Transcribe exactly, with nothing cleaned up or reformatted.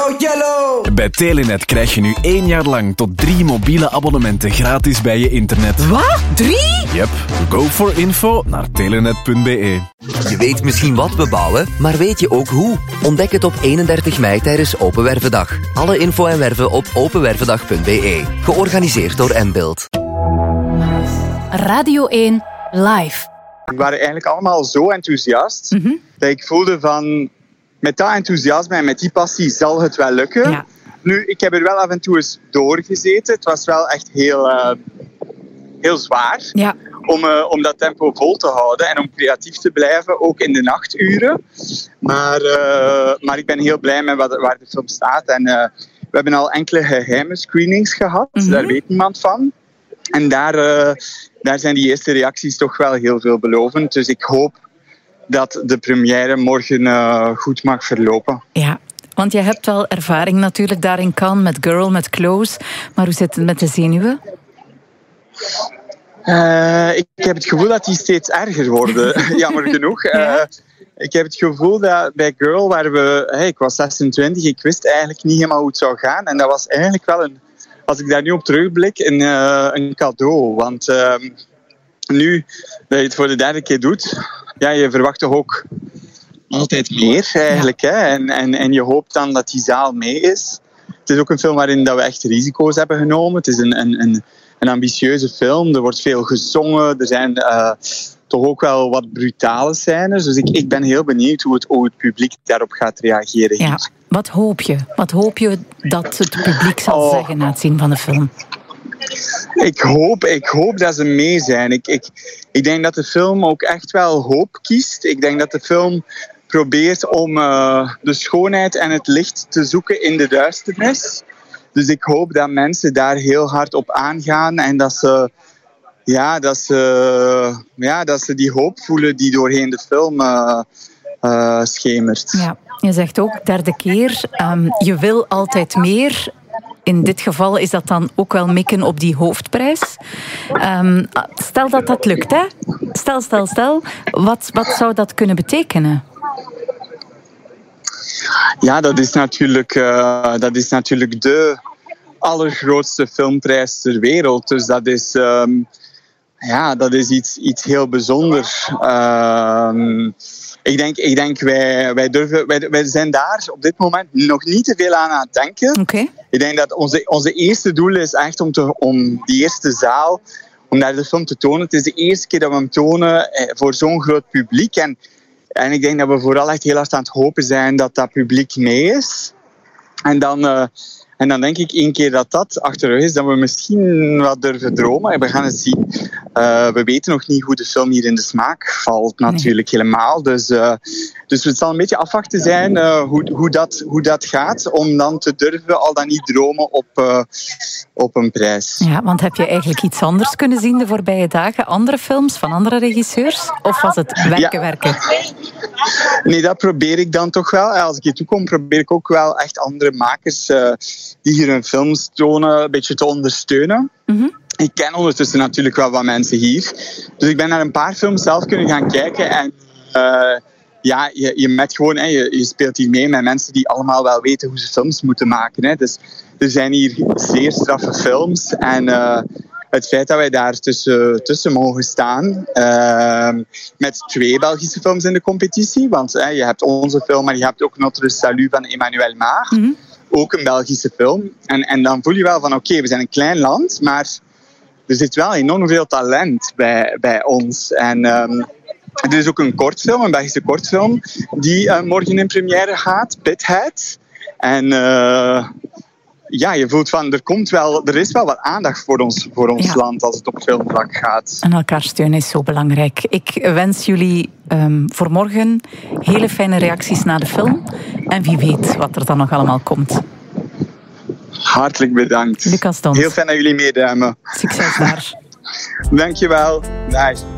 Go Yellow! Bij Telenet krijg je nu één jaar lang tot drie mobiele abonnementen gratis bij je internet. Wat? Drie? Yep. Go for info naar telenet punt b e. Je weet misschien wat we bouwen, maar weet je ook hoe? Ontdek het op eenendertig mei tijdens Open Wervendag. Alle info en werven op openwervendag punt b e. Georganiseerd door N-Build. Radio één live. We waren eigenlijk allemaal zo enthousiast Mm-hmm. dat ik voelde van met dat enthousiasme en met die passie zal het wel lukken. Ja. Nu, ik heb er wel af en toe eens doorgezeten. Het was wel echt heel, uh, heel zwaar Ja. om, uh, om dat tempo vol te houden en om creatief te blijven, ook in de nachturen. Maar, uh, maar ik ben heel blij met wat, waar de film staat. En, uh, we hebben al enkele geheime screenings gehad, Mm-hmm. daar weet niemand van. En daar, uh, daar zijn die eerste reacties toch wel heel veelbelovend. Dus ik hoop dat de première morgen uh, goed mag verlopen. Ja, want je hebt wel ervaring natuurlijk daarin kan met Girl, met Close. Maar hoe zit het met de zenuwen? Uh, ik heb het gevoel dat die steeds erger worden, jammer genoeg. Uh, Ja. Ik heb het gevoel dat bij Girl, waar we... Hey, ik was zesentwintig, ik wist eigenlijk niet helemaal hoe het zou gaan. En dat was eigenlijk wel een... Als ik daar nu op terugblik, een, uh, een cadeau. Want uh, nu dat je het voor de derde keer doet, ja, je verwacht toch ook altijd meer eigenlijk. Hè? En, en, en je hoopt dan dat die zaal mee is. Het is ook een film waarin dat we echt risico's hebben genomen. Het is een, een, een, een ambitieuze film. Er wordt veel gezongen. Er zijn uh, toch ook wel wat brutale scènes. Dus ik, ik ben heel benieuwd hoe het, hoe het publiek daarop gaat reageren. Ja. Wat hoop je? Wat hoop je dat het publiek zal Oh. zeggen na het zien van de film? Ik hoop, ik hoop dat ze mee zijn. Ik, ik, ik denk dat de film ook echt wel hoop kiest. Ik denk dat de film probeert om uh, de schoonheid en het licht te zoeken in de duisternis. Dus ik hoop dat mensen daar heel hard op aangaan en dat ze, ja, dat ze, ja, dat ze die hoop voelen die doorheen de film uh, uh, schemert. Ja, je zegt ook derde keer, um, je wil altijd meer. In dit geval is dat dan ook wel mikken op die hoofdprijs. Um, stel dat dat lukt, hè? Stel, stel, stel. Wat, wat zou dat kunnen betekenen? Ja, dat is natuurlijk, uh, dat is natuurlijk de allergrootste filmprijs ter wereld. Dus dat is, um, ja, dat is iets, iets heel bijzonders. Um, ik denk, ik denk wij, wij, durven, wij, wij zijn daar op dit moment nog niet te veel aan aan het denken. Okay. Ik denk dat onze, onze eerste doel is echt om, te, om die eerste zaal, om daar de film te tonen. Het is de eerste keer dat we hem tonen voor zo'n groot publiek. En, en ik denk dat we vooral echt heel hard aan het hopen zijn dat dat publiek mee is. En dan, uh, en dan denk ik één keer dat dat achter de rug is, dat we misschien wat durven dromen. We gaan het zien. Uh, we weten nog niet hoe de film hier in de smaak valt, natuurlijk nee. helemaal. Dus, uh, dus het zal een beetje afwachten zijn uh, hoe, hoe, dat, hoe dat gaat, om dan te durven al dan niet dromen op, uh, op een prijs. Ja, want heb je eigenlijk iets anders kunnen zien de voorbije dagen? Andere films van andere regisseurs? Of was het werken, ja. werken? Nee, dat probeer ik dan toch wel. Als ik hier toe kom, probeer ik ook wel echt andere makers uh, die hier hun films tonen, een beetje te ondersteunen. Mm-hmm. Ik ken ondertussen natuurlijk wel wat mensen hier. Dus ik ben naar een paar films zelf kunnen gaan kijken. En uh, ja, je, je, met gewoon, hè, je, je speelt hier mee met mensen die allemaal wel weten hoe ze films moeten maken. Hè. Dus er zijn hier zeer straffe films. En uh, het feit dat wij daar tussen, tussen mogen staan. Uh, met twee Belgische films in de competitie. Want hè, je hebt onze film, maar je hebt ook Notre Salut van Emmanuel Maar. Mm-hmm. Ook een Belgische film. En, en dan voel je wel van oké, okay, we zijn een klein land, maar er zit wel enorm veel talent bij, bij ons. En um, er is ook een kortfilm, een Belgische kortfilm, die uh, morgen in première gaat, Pithead. En uh, ja, je voelt van, er, komt wel, er is wel wat aandacht voor ons, voor ons ja. land als het op filmvlak gaat. En elkaar steunen is zo belangrijk. Ik wens jullie um, voor morgen hele fijne reacties na de film. En wie weet wat er dan nog allemaal komt. Hartelijk bedankt. Lucas Dons. Heel fijn dat jullie meeduimen. Succes daar. Dankjewel. Nice.